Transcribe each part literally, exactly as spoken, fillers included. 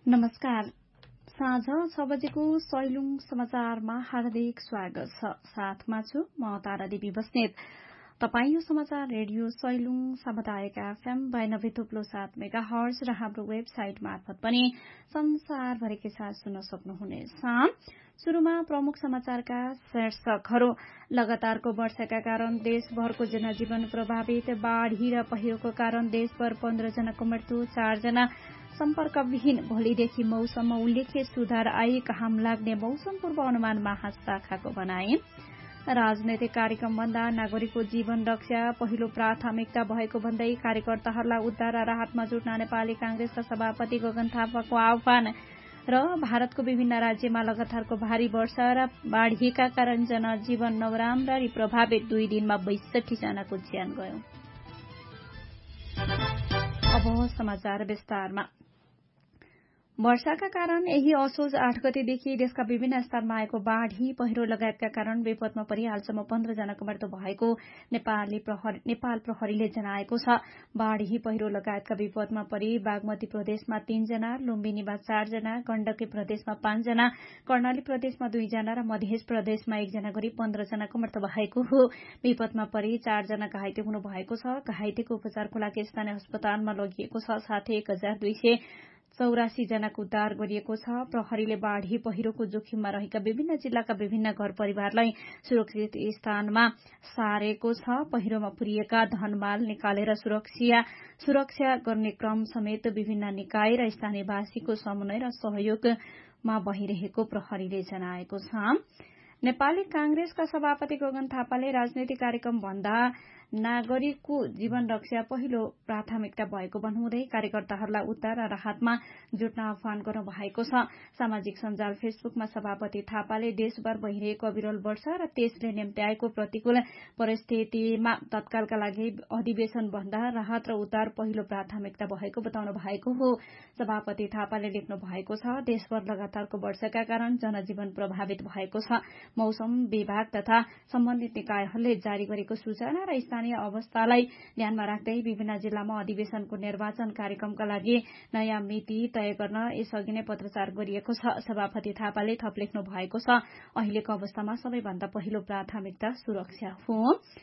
नमस्कार। साँझ छ बजेको सैलुङ समाचारमा हार्दिक स्वागत छ। साथमा छु म तारादेवी बस्नेत। तपाईँ यो समाचार रेडियो सैलुङ सामुदायिक एफएम बयानब्बे थुप्लो सात मेगा हर्ज र हाम्रो वेबसाइट मार्फत पनि संसारभरिकै साथ सुन्न सक्नुहुनेछ। शुरूमा प्रमुख समाचारका शीर्षकहरू। लगातारको वर्षाका कारण देशभरको जनजीवन प्रभावित, बाढ़ी र पहिरोको कारण देशभर पन्ध्र जनाको मृत्यु, चारजना सम्पर्कविहीन। भोलिदेखि मौसममा उल्लेख्य सुधार आई, घाम लाग्ने मौसम पूर्व अनुमान महाशाखाको बनाए। राजनैतिक कार्यक्रम भन्दा नागरिकको जीवन रक्षा पहिलो प्राथमिकता भएको भन्दै कार्यकर्ताहरूलाई उद्धार र राहतमा जुट्न नेपाली कांग्रेसका सभापति गगन थापाको आह्वान। र भारतको विभिन्न राज्यमा लगातारको भारी वर्षा र बाढ़ीका कारण जनजीवन नराम्ररी प्रभावित, दुई दिनमा बैसठी जनाको ज्यान गयो। अब समाचार विस्तारमा। वर्षाका कारण यही असोज आठ गतेदेखि देशका विभिन्न स्थानमा आएको बाढ़ी पहिरो लगायतका कारण विपदमा परि हालसम्म पन्ध्र जनाको मृत्यु भएको नेपाली प्रहरी नेपाल प्रहरीले जनाएको छ। बाढ़ी पहिरो लगायतका विपदमा परि बागमती प्रदेशमा तीनजना, लुम्बिनीमा चारजना, गण्डकी प्रदेशमा पाँचजना, कर्णाली प्रदेशमा दुईजना र मध्य प्रदेशमा एकजना गरी पन्ध्र जनाको मृत्यु भएको हो। विपदमा परि चारजना घाइते हुनु भएको छ। घाइतेको उपचारको लागि स्थानीय अस्पतालमा लगिएको छ। साथै एक हजार दुई सय चौरासी जनाको उद्धार गरिएको छ। प्रहरीले बाढ़ी पहिरोको जोखिममा रहेका विभिन्न जिल्लाका विभिन्न घर परिवारलाई सुरक्षित स्थानमा सारेको छ। पहिरोमा पुरिएका धनमाल निकालेर सुरक्षा सुरक्षा गर्ने क्रम समेत विभिन्न निकाय र स्थानीयवासीको समन्वय र सहयोगमा भइरहेको प्रहरीले जनाएको छ। नेपाली कांग्रेसका सभापति गगन थापाले राजनैतिक कार्यक्रम भन्दा नागरिकको जीवन रक्षा पहिलो प्राथमिकता भएको भन्नुहुँदै कार्यकर्ताहरूलाई उद्धार र राहतमा जुट्न आह्वान गर्नु भएको छ। सामाजिक सञ्जाल फेसबुकमा सभापति थापाले देशभर भइरहेको अविरल वर्षा र त्यसले निम्त्याएको प्रतिकूल परिस्थितिमा तत्कालका लागि अधिवेशन भन्दा राहत र उद्धार पहिलो प्राथमिकता भएको बताउनु भएको हो। सभापति थापाले लेख्नु भएको छ, देशभर लगातारको वर्षाका कारण जनजीवन प्रभावित भएको छ। मौसम विभाग तथा सम्बन्धित निकायहरूले जारी गरेको सूचना र स्थानीय अवस्थालाई ध्यानमा राख्दै विभिन्न जिल्लामा अधिवेशनको निर्वाचन कार्यक्रमका लागि नयाँ मिति तय गर्न यसअघि नै पत्रचार गरिएको छ। सभापति थापाले थप लेख्नु भएको छ, अहिलेको अवस्थामा सबैभन्दा पहिलो प्राथमिकता सुरक्षा हो।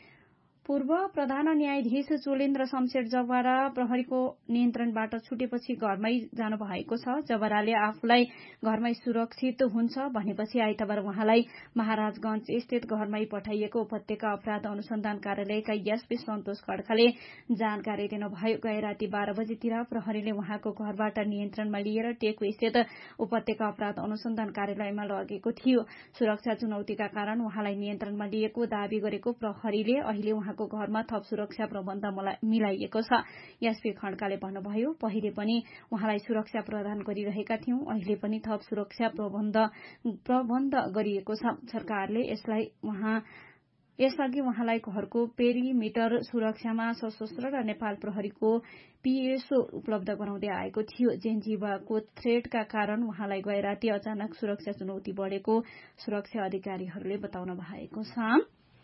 पूर्व प्रधान न्यायाधीश चोलेन्द्र शमशेर जवारा प्रहरीको नियन्त्रणबाट छुटेपछि घरमै जानु भएको छ। जवाराले आफूलाई घरमै सुरक्षित हुन्छ भनेपछि आइतबार उहाँलाई महाराजगंज स्थित घरमै पठाइएको उपत्यका अपराध अनुसन्धान कार्यालयका एसपी सन्तोष खड्काले जानकारी दिनुभयो। गए राति बाह्र बजेतिर प्रहरीले उहाँको घरबाट नियन्त्रणमा लिएर टेकु स्थित उपत्यका अपराध अनुसन्धान कार्यालयमा लगेको थियो। सुरक्षा चुनौतीका कारण उहाँलाई नियन्त्रणमा लिएको दावी गरेको प्रहरीले अहिले उहाँ को घरमा थप सुरक्षा प्रबन्ध मिलाइएको छ। एसपी खड्काले भन्नुभयो, पहिले पनि उहाँलाई सुरक्षा प्रदान गरिरहेका थियौं, अहिले पनि थप सुरक्षा प्रबन्ध प्रबन्ध गरिएको छ। सरकारले यसलाई उहाँ यसअघि उहाँलाई घरको पेरिमिटर सुरक्षामा सशस्त्र र नेपाल प्रहरीको पीएसओ उपलब्ध गराउँदै आएको थियो। जेनजीवाको थ्रेटका कारण उहाँलाई गए राति अचानक सुरक्षा चुनौती बढ़ेको सुरक्षा अधिकारीहरूले बताउनु भएको छ।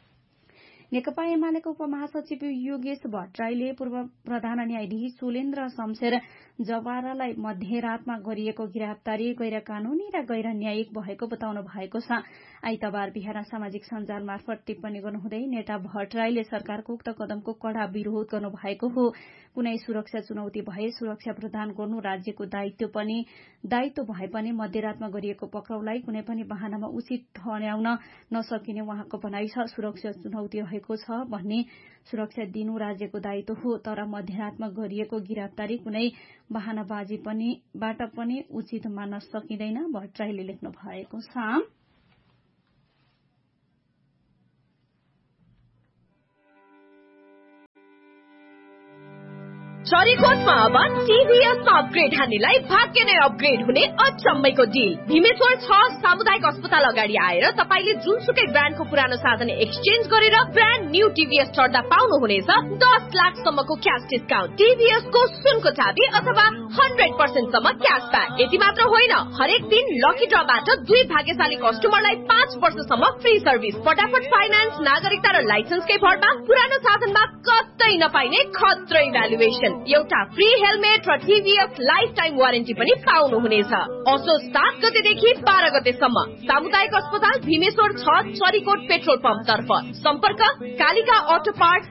नेकपा एमालेका उपमहासचिव योगेश भट्टराईले पूर्व प्रधान न्यायाधीश चोलेन्द्र शमशेर जवारालाई मध्यरातमा गरिएको गिरफ्तारी गैर कानूनी र गैर न्यायिक भएको बताउनु भएको छ। आइतबार बिहान सामाजिक सञ्जाल मार्फत टिप्पणी गर्नुहुँदै नेता भट्टराईले सरकारको उक्त कदमको कड़ा विरोध गर्नु भएको हो। कुनै सुरक्षा चुनौती भए सुरक्षा प्रदान गर्नु राज्यको दायित्व पनि दायित्व भए पनि मध्यरातमा गरिएको पक्राउलाई कुनै पनि बहानामा उचित ठहर्याउन नसकिने उहाँको भनाइ छ। सुरक्षा चुनौती रहेको छ भन्ने सुरक्षा दिनु राज्यको दायित्व हो, तर मध्यरातमा गरिएको गिरफ्तारी कुनै बहानाबाजी पनि बाट पनि उचित मान्न सकिँदैन, भट्टराईले लेख्नु भएको छ। चरीकोटमा अब टीभीएसमा अपग्रेड हान्नेलाई भाग्य नै अपग्रेड हुने अचम्मैको डिल। भीमेश्वर छ सामुदायिक अस्पताल अगाडि आएर तपाईले जुनसुकै ब्रान्डको पुरानो साधन एक्सचेन्ज गरेर ब्रान्ड न्यू टीभीएस चढ्दा पाउनुहुनेछ दस लाख सम्मको क्याश डिस्काउन्ट, टीभीएसको सुनको चाबी अथवा हन्ड्रेड पर्सेन्ट सम्म क्यासब्याक। यति मात्र होइन, हरेक दिन लकी ड्रबाट दुई भाग्यशाली कस्टमरलाई पाँच वर्षसम्म फ्री सर्भिस। फटाफट फाइनान्स, नागरिकता र लाइसेन्सकै भरमा पुरानो साधनमा कतै नपाइने खत्रै भ्यालुएसन। थाउजन्ड एउटा फ्री हेलमेट र टिभीएस लाइफ टाइम वारेन्टी पनि पाउनुहुनेछ। असोज सात गतेदेखि बाह्र गतेसम्म सामुदायिक अस्पताल भीमेश्वर छ चरीकोट पेट्रोल पम्प तर्फ। सम्पर्क कालिका अटो पार्ट